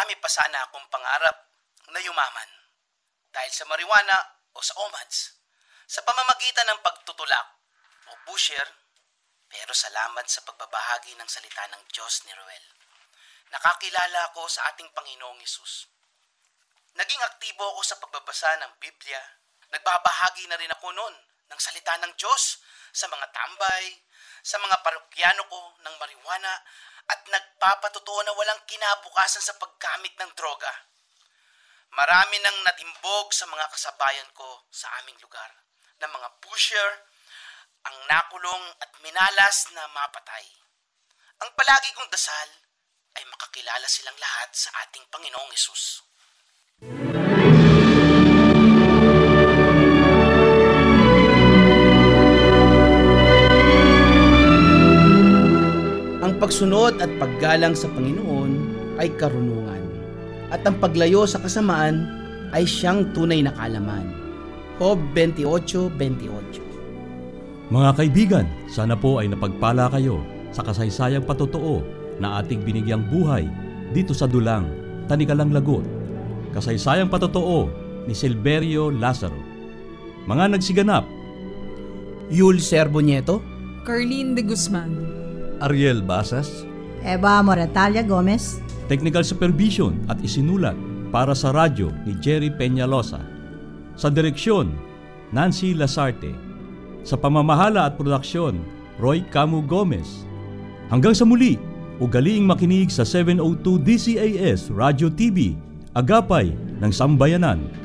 marami pa sana akong pangarap na yumaman dahil sa marijuana o sa omads, sa pamamagitan ng pagtutulak o pusher, pero salamat sa pagbabahagi ng salita ng Diyos ni Ruel. Nakakilala ako sa ating Panginoong Hesus. Naging aktibo ako sa pagbabasa ng Biblia. Nagbabahagi na rin ako noon ng salita ng Diyos sa mga tambay, sa mga parokyano ko ng marijuana at nagpapatotoo na walang kinabukasan sa paggamit ng droga. Marami nang natimbog sa mga kasabayan ko sa aming lugar na mga pusher ang nakulong at minalas na mapatay. Ang palagi kong dasal ay makakilala silang lahat sa ating Panginoong Hesus. Ang pagsunod at paggalang sa Panginoon ay karunungan, at ang paglayo sa kasamaan ay siyang tunay na kaalaman. Job 28:28. Mga kaibigan, sana po ay napagpala kayo sa kasaysayang patotoo na ating binigyang buhay dito sa Dulang, Tanikalang Lagut. Kasaysayang patotoo ni Silverio Lazaro. Mga nagsiganap: Yul Serbo Nieto, Carlene de Guzman, Ariel Basas. Eva Moratalia Gomez. Technical supervision at isinulat para sa radyo ni Jerry Peñalosa. Sa direksyon, Nancy Lasarte. Sa pamamahala at produksyon, Roy Camu Gomez. Hanggang sa muli, ugaliing makinig sa 702 DCAS Radio TV, agapay ng sambayanan.